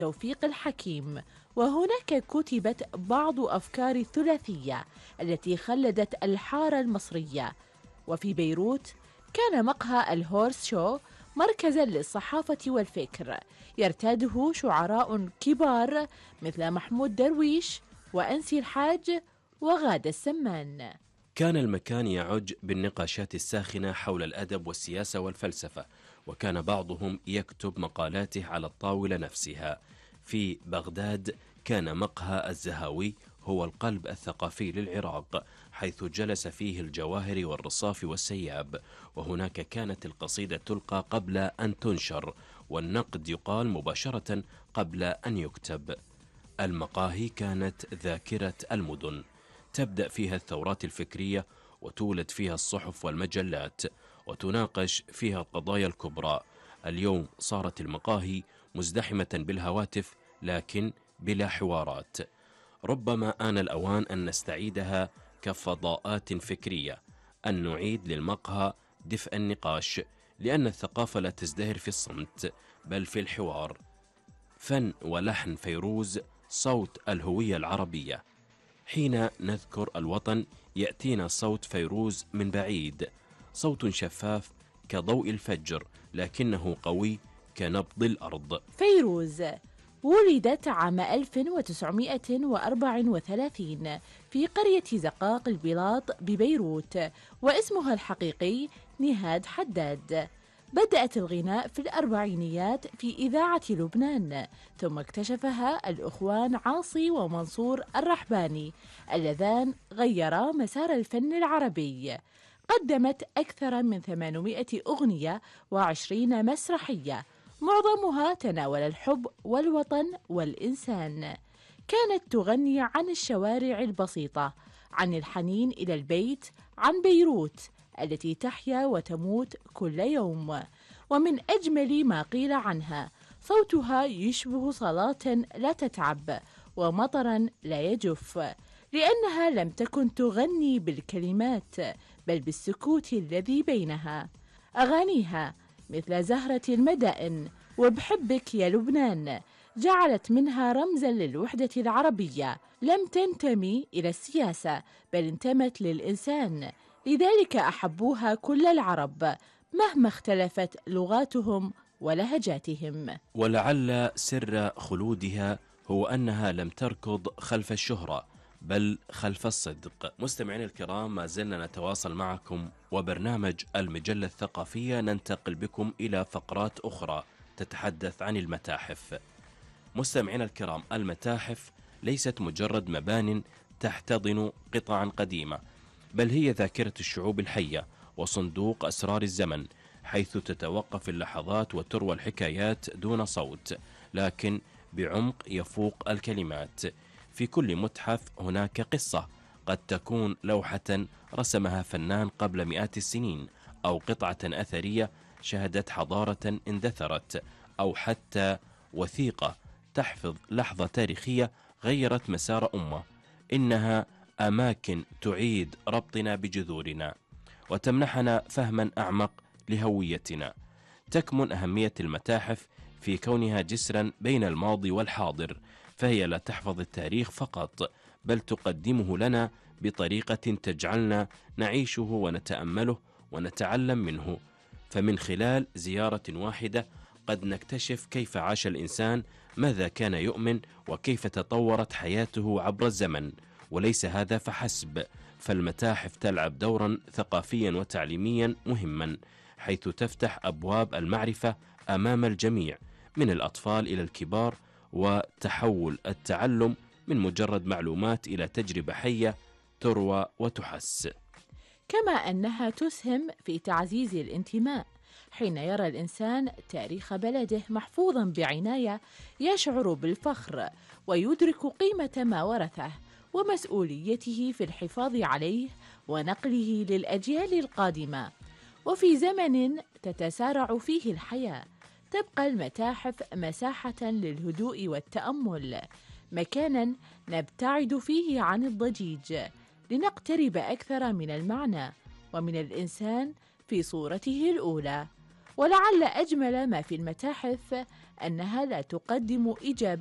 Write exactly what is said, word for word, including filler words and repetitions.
توفيق الحكيم. وهناك كتبت بعض أفكار الثلاثية التي خلدت الحارة المصرية. وفي بيروت كان مقهى الهورس شو مركزا للصحافة والفكر، يرتاده شعراء كبار مثل محمود درويش وأنسي الحاج وغادة السمان. كان المكان يعج بالنقاشات الساخنة حول الأدب والسياسة والفلسفة، وكان بعضهم يكتب مقالاته على الطاولة نفسها. في بغداد كان مقهى الزهاوي هو القلب الثقافي للعراق، حيث جلس فيه الجواهري والرصاف والسياب، وهناك كانت القصيدة تلقى قبل أن تنشر، والنقد يقال مباشرة قبل أن يكتب. المقاهي كانت ذاكرة المدن، تبدأ فيها الثورات الفكرية، وتولد فيها الصحف والمجلات، وتناقش فيها القضايا الكبرى. اليوم صارت المقاهي مزدحمة بالهواتف لكن بلا حوارات. ربما آن الأوان أن نستعيدها كفضاءات فكرية، أن نعيد للمقهى دفء النقاش، لأن الثقافة لا تزدهر في الصمت بل في الحوار. فن ولحن فيروز صوت الهوية العربية. حين نذكر الوطن يأتينا صوت فيروز من بعيد، صوت شفاف كضوء الفجر لكنه قوي كنبض الأرض. فيروز ولدت عام ألف وتسعمائة وأربعة وثلاثين في قرية زقاق البلاط ببيروت، واسمها الحقيقي نهاد حداد. بدأت الغناء في الأربعينيات في إذاعة لبنان، ثم اكتشفها الأخوان عاصي ومنصور الرحباني اللذان غيرا مسار الفن العربي. قدمت أكثر من ثمانمائة أغنية وعشرين مسرحية، معظمها تناول الحب والوطن والإنسان. كانت تغني عن الشوارع البسيطة، عن الحنين إلى البيت، عن بيروت التي تحيا وتموت كل يوم. ومن أجمل ما قيل عنها صوتها يشبه صلاة لا تتعب ومطرا لا يجف، لأنها لم تكن تغني بالكلمات بل بالسكوت الذي بينها. أغانيها مثل زهرة المدائن وبحبك يا لبنان جعلت منها رمزا للوحدة العربية، لم تنتمي إلى السياسة بل انتمت للإنسان، لذلك أحبوها كل العرب مهما اختلفت لغاتهم ولهجاتهم. ولعل سر خلودها هو أنها لم تركض خلف الشهرة بل خلف الصدق. مستمعين الكرام، ما زلنا نتواصل معكم، وبرنامج المجلة الثقافية ننتقل بكم إلى فقرات أخرى تتحدث عن المتاحف. مستمعين الكرام، المتاحف ليست مجرد مبان تحتضن قطعا قديمة، بل هي ذاكرة الشعوب الحية وصندوق أسرار الزمن، حيث تتوقف اللحظات وتروى الحكايات دون صوت لكن بعمق يفوق الكلمات. في كل متحف هناك قصة، قد تكون لوحة رسمها فنان قبل مئات السنين، أو قطعة أثرية شهدت حضارة اندثرت، أو حتى وثيقة تحفظ لحظة تاريخية غيرت مسار أمة. إنها أماكن تعيد ربطنا بجذورنا وتمنحنا فهما أعمق لهويتنا. تكمن أهمية المتاحف في كونها جسرا بين الماضي والحاضر، فهي لا تحفظ التاريخ فقط بل تقدمه لنا بطريقة تجعلنا نعيشه ونتأمله ونتعلم منه. فمن خلال زيارة واحدة قد نكتشف كيف عاش الإنسان، ماذا كان يؤمن، وكيف تطورت حياته عبر الزمن. وليس هذا فحسب، فالمتاحف تلعب دورا ثقافيا وتعليميا مهما، حيث تفتح أبواب المعرفة أمام الجميع من الأطفال إلى الكبار، وتحول التعلم من مجرد معلومات إلى تجربة حية تروى وتحس. كما أنها تسهم في تعزيز الانتماء، حين يرى الإنسان تاريخ بلده محفوظا بعناية يشعر بالفخر ويدرك قيمة ما ورثه ومسؤوليته في الحفاظ عليه ونقله للأجيال القادمة. وفي زمن تتسارع فيه الحياة تبقى المتاحف مساحة للهدوء والتأمل، مكانا نبتعد فيه عن الضجيج لنقترب أكثر من المعنى ومن الإنسان في صورته الأولى. ولعل أجمل ما في المتاحف أنها لا تقدم إجابة